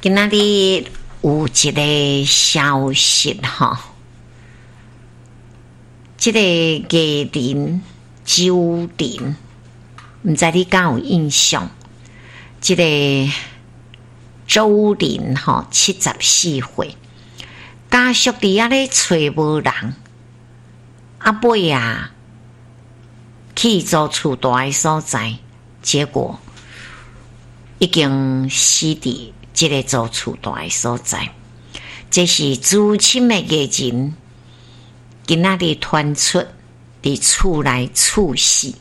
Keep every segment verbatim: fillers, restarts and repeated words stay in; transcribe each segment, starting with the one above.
今仔日有一个消息哈，这个艺人周玲，唔知你敢有印象？这个周玲哈七十四岁，家属伫遐咧找无人，阿尾啊去做厝大诶所在，结果已经死伫这个做厝大诶所在。这是资深诶艺人，今仔日传出伫厝内猝死，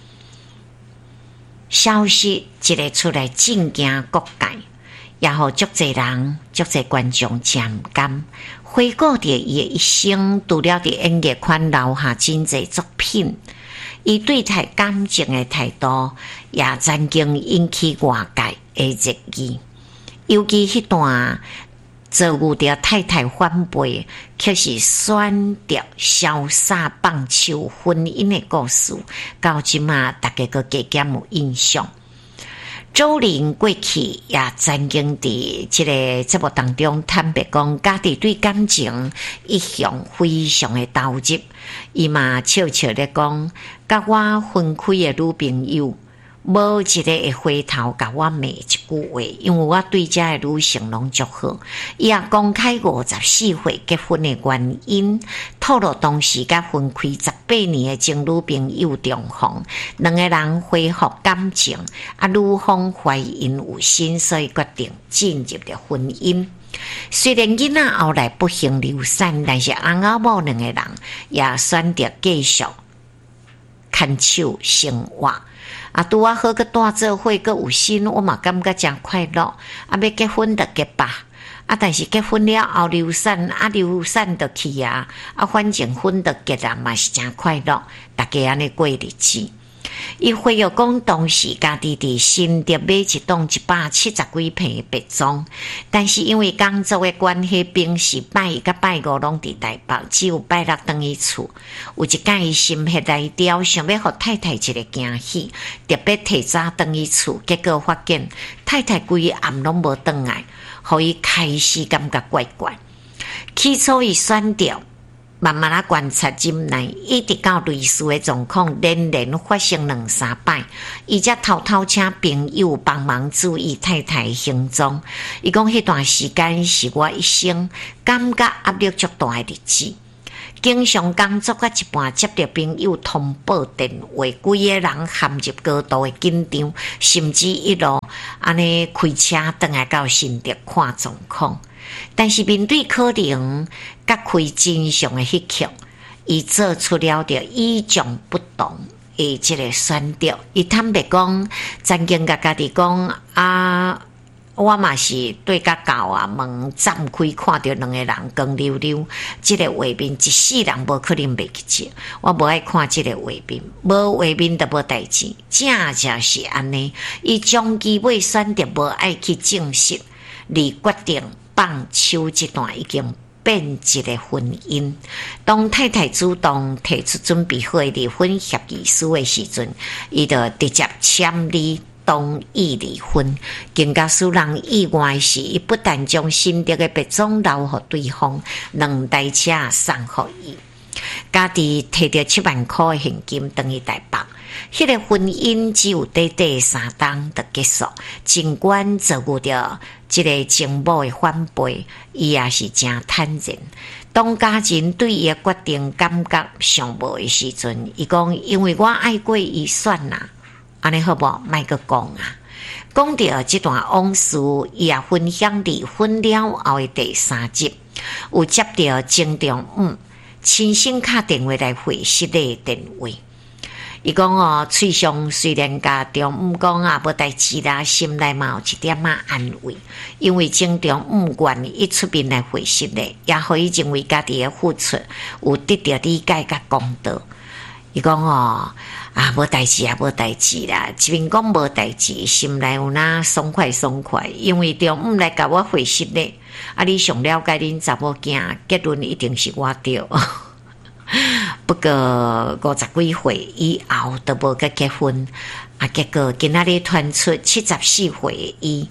消息一个出来震惊各界，也互足侪人、足侪观众真唔甘。回顾着伊诶一生，除了伫演艺圈留下真侪作品，伊对待感情诶态度也曾经引起外界诶热议。尤其迄段遭遇着太太反背，却是选择潇洒放手婚姻的故事，到即马大家个加减有印象。周玲过去也曾经伫即个节目当中坦白讲，家己对感情一向非常的投入。伊嘛笑笑咧讲，甲我分开的女朋友，无一个会回头甲我骂一句话，因为我对这个女性拢足好。伊也公开五十四岁结婚的原因，透露当时甲分开十八年的前女朋友重逢，两个人恢复感情，啊，女方怀孕有心，所以决定进入了婚姻。虽然囡仔后来不幸流产，但是翁仔某两个人也选择继续牵手生活。啊，拄啊好个大做伙个有心，我嘛感觉真快乐。啊，要结婚就结吧。啊，但是结婚了后流产，啊流产就去啊。啊，反正婚就结啊，嘛是真快乐。大家安尼过日子。伊回忆讲，当时家己伫新竹买一栋一百七十几平的别庄，但是因为工作的关系，平时拜一甲拜五拢伫台北，只有拜六等于厝。有一间伊心血来潮，想要互太太一个惊喜，特别提早等于厝，结果发现太太规个暗拢无转来，互伊开始感觉怪怪。起初伊选择慢慢啊观察进来，一直到类似的状况连连发生两三摆，伊才偷偷请朋友帮忙注意太太的行踪。伊讲迄段时间是我一生感觉压力足大的日子，经常工作到一半接到朋友通报电话，规个人陷入高度的紧张，甚至一路安尼开车回来到新竹看状况。但是面对可能甲开真相的迄刻，伊做出了着与众不同的这个选择。伊坦白讲，曾经甲家己讲啊，我嘛是对甲狗啊门展开，看到两个人光溜溜，这个画面一世人无可能袂记住。我无爱看这个画面，无画面就无代志，正正是安尼。伊终其尾选择无爱去证实，而决定放手这段已经变一个婚姻。当太太主动提出准备好离婚协议书的时阵，伊就直接签字同意离婚。更加使人意外的是，伊不但将新竹的别庄留给对方，两台车送给伊，家己摕着七万块的现金回去台北。迄个婚姻只有短短三冬就结束，尽管遭遇着这个情某的反背，伊也是真坦然。当家人对伊的决定感觉上无的时阵，伊讲：因为我爱过伊算啦，安尼好无？莫阁讲啊！讲到这段往事，伊也分享离婚了后的第三集，有接到前丈夫亲身打电话来回息的电话。伊讲哦，嘴上虽然甲丈夫讲啊，无代志啦，心内嘛有一点仔安慰，因为前丈夫愿意出面来回息咧，也互伊认为家己的付出有得到理解甲公道。伊讲哦，啊无代志啊，无代志啦，一边讲无代志，心内有哪爽快爽快，因为丈夫来甲我回息咧，啊你上了解恁查某囝，结论一定是我对。不过五十几岁以后都无个结婚，啊，结果今仔日传出七十四岁的伊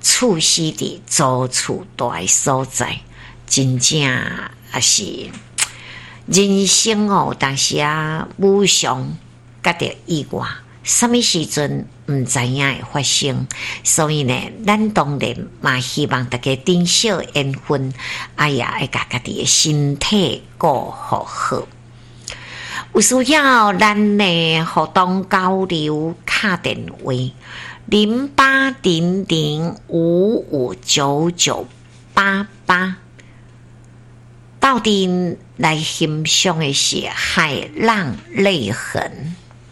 处死伫祖厝大诶所在，真正也是人生哦，当时啊，无常甲着意外，什么时阵毋知影会发生，所以呢，咱当然嘛希望大家珍惜缘分，哎呀，要甲家己诶身体顾好好。有需要咱呢互动交流，敲电话零八零零五五九九八八。到底来欣赏的是海浪泪痕。